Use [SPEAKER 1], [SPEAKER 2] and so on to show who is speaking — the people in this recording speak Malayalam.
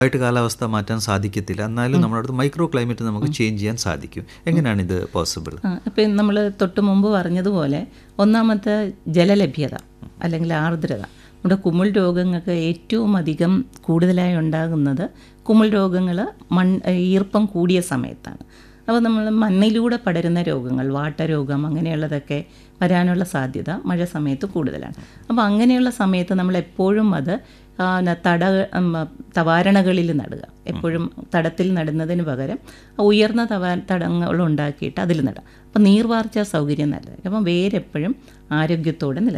[SPEAKER 1] ആയിട്ട് കാലാവസ്ഥ മാറ്റാൻ സാധിക്കത്തില്ല, എന്നാലും നമ്മുടെ അടുത്ത് മൈക്രോ ക്ലൈമറ്റ് നമുക്ക് ചേഞ്ച് ചെയ്യാൻ സാധിക്കും. എങ്ങനെയാണ് ഇത് പോസിബിൾ?
[SPEAKER 2] ഇപ്പം നമ്മൾ തൊട്ട് മുമ്പ് പറഞ്ഞതുപോലെ ഒന്നാമത്തെ ജലലഭ്യത അല്ലെങ്കിൽ ആർദ്രത. നമ്മുടെ കുമിൾ രോഗങ്ങൾക്ക് ഏറ്റവും അധികം കൂടുതലായി ഉണ്ടാകുന്നത് കുമിൾ രോഗങ്ങൾ ഈർപ്പം കൂടിയ സമയത്താണ്. അപ്പോൾ നമ്മൾ മണ്ണിലൂടെ പടരുന്ന രോഗങ്ങൾ, വാട്ടരോഗം അങ്ങനെയുള്ളതൊക്കെ വരാനുള്ള സാധ്യത മഴ സമയത്ത് കൂടുതലാണ്. അപ്പോൾ അങ്ങനെയുള്ള സമയത്ത് നമ്മൾ എപ്പോഴും അത് തവാരണകളിൽ നടുക. എപ്പോഴും തടത്തിൽ നടുന്നതിന് പകരം ഉയർന്ന തടങ്ങൾ ഉണ്ടാക്കിയിട്ട് അതിൽ നടുക. അപ്പോൾ നീർവാർച്ച സൗകര്യം നല്ലതായിരിക്കും. അപ്പം വേരെപ്പോഴും ആരോഗ്യത്തോടെ നിലനിൽക്കും.